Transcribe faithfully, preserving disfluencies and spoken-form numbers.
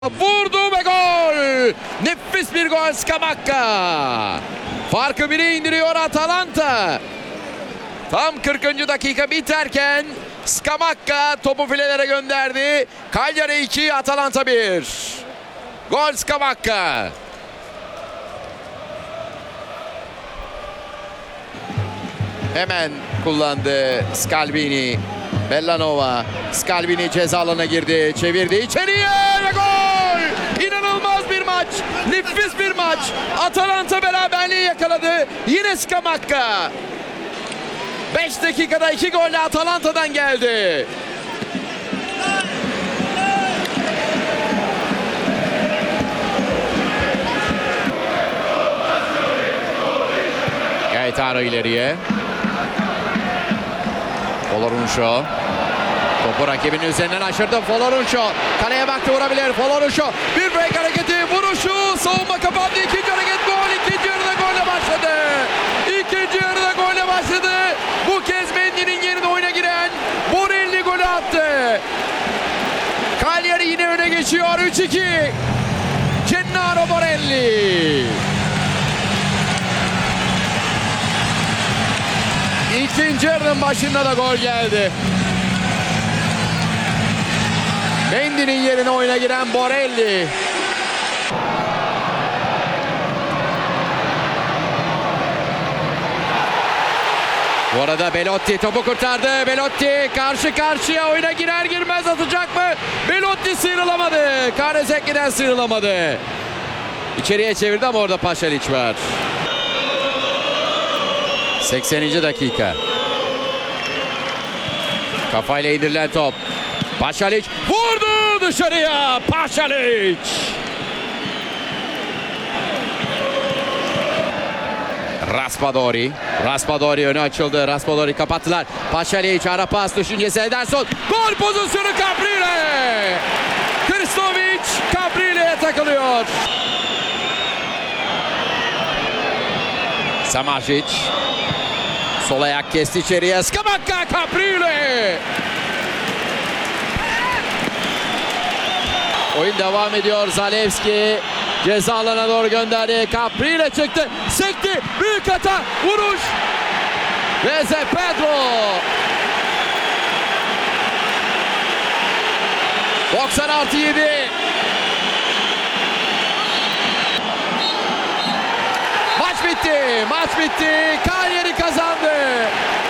Vurdu ve gol! Nefis bir gol Scamacca. Farkı bire indiriyor Atalanta. Tam kırkıncı dakika biterken Scamacca topu filelere gönderdi. Cagliari iki, Atalanta bir. Gol Scamacca. Hemen kullandı Scalvini. Bellanova. Scalvini ceza alanına girdi. Çevirdi içeriye ve gol! İnanılmaz bir maç. Nefis bir maç. Atalanta beraberliği yakaladı. Yine Scamacca. beş dakikada iki golle Atalanta'dan geldi. Gaetano ileriye. Folorunsho. Topu rakibinin üzerinden aşırdı. Folorunsho. Kaleye baktı, vurabilir. Folorunsho. Bir break hareketi. Vuruşu. Savunma kapandı. İkinci hareket gol. İkinci yarıda golle başladı. İkinci yarıda golle başladı. Bu kez Mendy'nin yerine oyuna giren Borelli golü attı. Cagliari yine öne geçiyor. üç iki. Gennaro Borelli. İkinci yarının başında da gol geldi. Mendy'nin yerine oyuna giren Borelli. Bu arada Belotti topu kurtardı. Belotti karşı karşıya oyuna girer girmez atacak mı? Belotti sıyrılamadı. Karesekli'den sıyrılamadı. İçeriye çevirdi ama orada Paşaliç var. sekseninci dakika. Kafayla indirilen top. Paşaliç vurdu dışarıya. Paşaliç. Raspadori. Raspadori öne açıldı. Raspadori kapattılar. Paşaliç ara pas düşüncesi Ederson. Gol pozisyonu Caprile. Krstovic Caprile'ye takılıyor. Samardzic. Sol ayak kesti içeriye. Scamacca Caprile. Oyun devam ediyor. Zalewski ceza alanına doğru gönderdi. Caprile çıktı. Sekti. Büyük hata. Vuruş. Ve Ze Pedro. doksan artı yedi. Maç bitti. Maç bitti. Cagliari kazandı.